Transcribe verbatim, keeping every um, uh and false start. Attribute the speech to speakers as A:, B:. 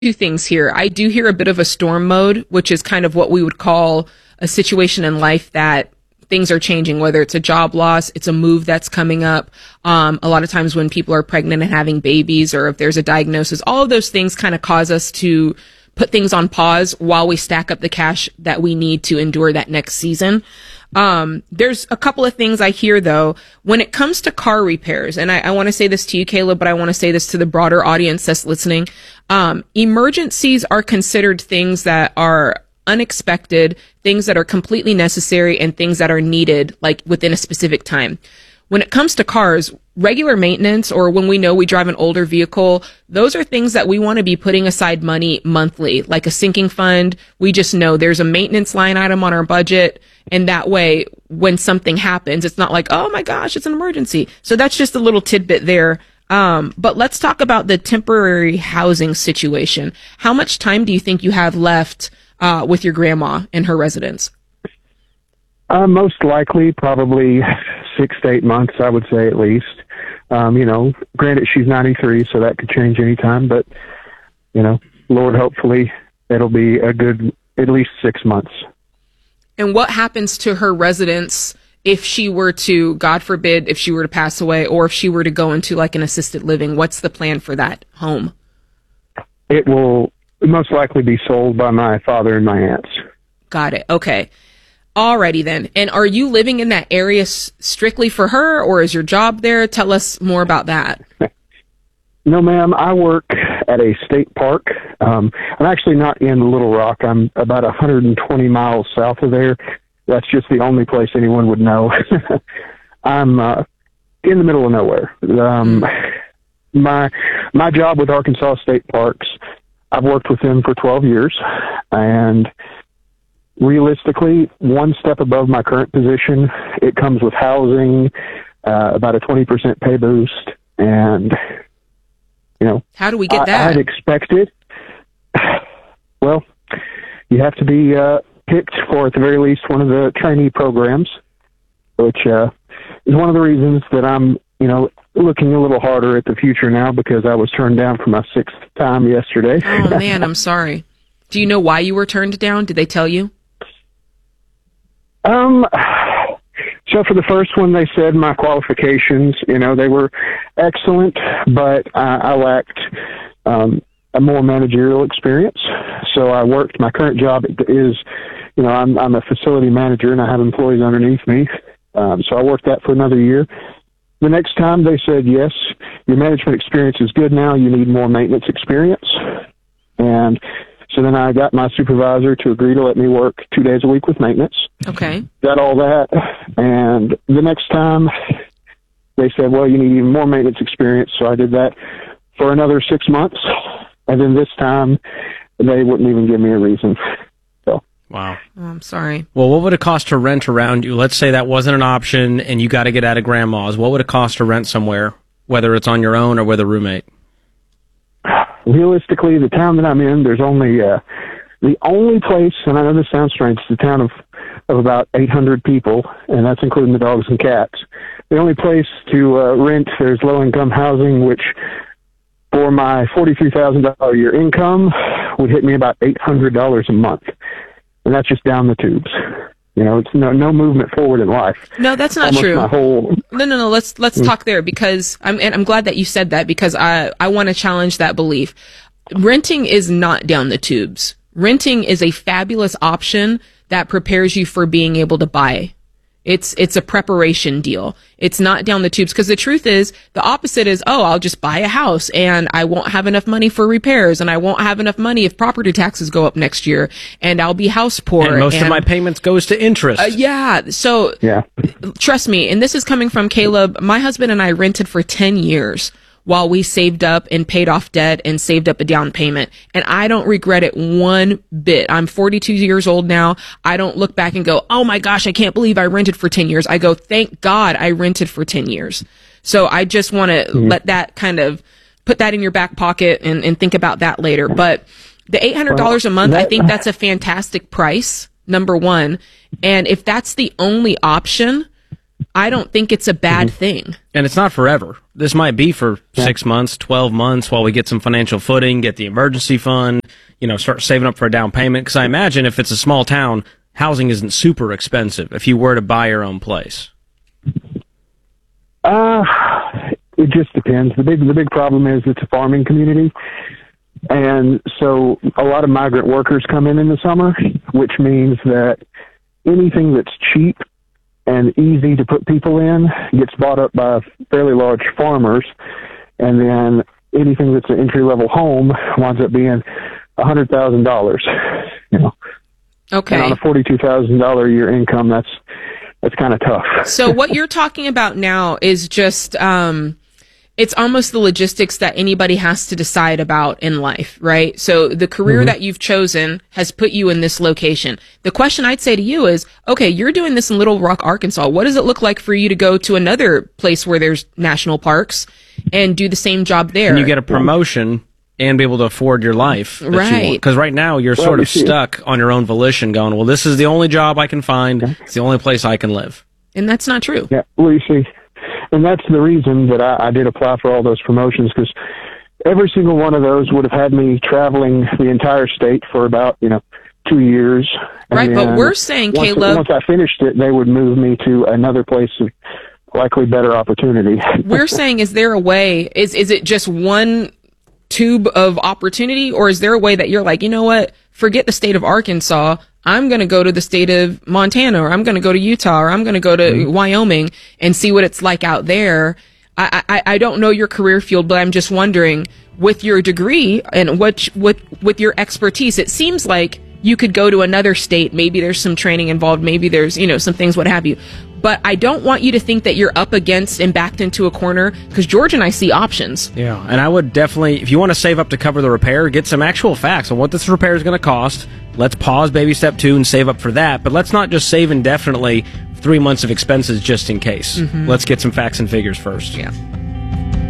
A: two things here. I do hear a bit of a storm mode, which is kind of what we would call a situation in life that things are changing, whether it's a job loss, it's a move that's coming up. Um, a lot of times when people are pregnant and having babies, or if there's a diagnosis, all of those things kind of cause us to put things on pause while we stack up the cash that we need to endure that next season. Um, there's a couple of things I hear though, when it comes to car repairs, and I, I want to say this to you, Caleb, but I want to say this to the broader audience that's listening. Um, emergencies are considered things that are unexpected, things that are completely necessary, and things that are needed, like within a specific time. When it comes to cars, regular maintenance, or when we know we drive an older vehicle, those are things that we want to be putting aside money monthly, like a sinking fund. We just know there's a maintenance line item on our budget. And that way, when something happens, it's not like, oh my gosh, it's an emergency. So that's just a little tidbit there. Um, but let's talk about the temporary housing situation. How much time do you think you have left uh, with your grandma in her residence?
B: Uh, most likely, probably six to eight months, I would say at least. Um, you know, granted, she's ninety-three, so that could change anytime. But, you know, Lord, hopefully it'll be a good at least six months.
A: And what happens to her residence if she were to, God forbid, if she were to pass away, or if she were to go into like an assisted living? What's the plan for that home?
B: It will most likely be sold by my father and my aunts.
A: Got it. Okay. Alrighty then. And are you living in that area s- strictly for her, or is your job there? Tell us more about that.
B: No, ma'am. I work at a state park. Um, I'm actually not in Little Rock. I'm about one hundred twenty miles south of there. That's just the only place anyone would know. I'm uh, in the middle of nowhere. Um, mm. My my job with Arkansas State Parks, I've worked with them for twelve years, and realistically, one step above my current position. It comes with housing, uh, about a twenty percent pay boost, and, you know.
A: How do we get
B: I,
A: that?
B: I'd expected. Well, you have to be uh, picked for, at the very least, one of the trainee programs, which uh, is one of the reasons that I'm, you know, looking a little harder at the future now, because I was turned down for my sixth time yesterday.
A: Oh, man, I'm sorry. Do you know why you were turned down? Did they tell you?
B: Um, so for the first one, they said my qualifications, you know, they were excellent, but I, I lacked um, a more managerial experience. So I worked, my current job is, you know, I'm, I'm a facility manager and I have employees underneath me. Um, so I worked that for another year. The next time they said, yes, your management experience is good now. You need more maintenance experience. And so then I got my supervisor to agree to let me work two days a week with maintenance.
A: Okay.
B: Got all that. And the next time they said, well, you need even more maintenance experience. So I did that for another six months. And then this time they wouldn't even give me a reason. So.
C: Wow.
A: Oh, I'm sorry.
C: Well, what would it cost to rent around you? Let's say that wasn't an option and you got to get out of grandma's. What would it cost to rent somewhere, whether it's on your own or with a roommate?
B: Realistically, the town that I'm in, there's only uh, the only place, and I know this sounds strange, it's a town of, of about eight hundred people, and that's including the dogs and cats. The only place to uh, rent, there's low-income housing, which for my forty-three thousand dollars a year income would hit me about eight hundred dollars a month, and that's just down the tubes. You know, it's no no movement forward in life.
A: No, that's not
B: Almost
A: true.
B: My whole...
A: No, no, no. Let's let's mm. talk there, because I'm and I'm glad that you said that, because I I want to challenge that belief. Renting is not down the tubes. Renting is a fabulous option that prepares you for being able to buy. It's it's a preparation deal. It's not down the tubes, because the truth is, the opposite is, oh, I'll just buy a house and I won't have enough money for repairs, and I won't have enough money if property taxes go up next year, and I'll be house poor.
C: And most
A: and,
C: of my payments goes to interest.
A: Uh, yeah. So
B: yeah.
A: Trust me, and this is coming from Caleb. My husband and I rented for ten years while we saved up and paid off debt and saved up a down payment. And I don't regret it one bit. I'm forty-two years old now. I don't look back and go, oh my gosh, I can't believe I rented for ten years. I go, thank God I rented for ten years. So I just want to mm-hmm. let that kind of put that in your back pocket and, and think about that later. But the eight hundred dollars well, a month, that, I think that's a fantastic price, number one. And if that's the only option, I don't think it's a bad mm-hmm. thing.
C: And it's not forever. This might be for yeah. six months, twelve months while we get some financial footing, get the emergency fund, you know, start saving up for a down payment. Because I imagine if it's a small town, housing isn't super expensive if you were to buy your own place.
B: Uh, it just depends. The big, the big problem is it's a farming community. And so a lot of migrant workers come in in the summer, which means that anything that's cheap and easy to put people in gets bought up by fairly large farmers, and then anything that's an entry-level home winds up being one hundred thousand dollars. You know,
A: okay.
B: And on a forty-two thousand dollars a year income, that's that's kind of tough.
A: So what you're talking about now is just um, it's almost the logistics that anybody has to decide about in life, right? So the career mm-hmm. that you've chosen has put you in this location. The question I'd say to you is, okay, you're doing this in Little Rock, Arkansas. What does it look like for you to go to another place where there's national parks and do the same job there?
C: And you get a promotion and be able to afford your life.
A: Right.
C: Because right now you're well, sort of stuck on your own volition going, well, this is the only job I can find. Yeah. It's the only place I can live.
A: And that's not true.
B: Yeah, well, you see, and that's the reason that I, I did apply for all those promotions, because every single one of those would have had me traveling the entire state for about, you know, two years.
A: Right, but we're saying,
B: once,
A: Caleb...
B: Once I finished it, they would move me to another place of likely better opportunity.
A: We're saying, is there a way, is is it just one tube of opportunity, or is there a way that you're like, you know what, forget the state of Arkansas, I'm going to go to the state of Montana, or I'm going to go to Utah, or I'm going to go to mm-hmm. Wyoming and see what it's like out there. I, I, I don't know your career field, but I'm just wondering, with your degree and what, with, with your expertise, it seems like you could go to another state. Maybe there's some training involved. Maybe there's, you know, some things, what have you. But I don't want you to think that you're up against and backed into a corner, because George and I see options.
C: Yeah, and I would definitely, if you want to save up to cover the repair, get some actual facts on what this repair is going to cost. Let's pause baby step two and save up for that. But let's not just save indefinitely three months of expenses just in case. Mm-hmm. Let's get some facts and figures first.
A: Yeah.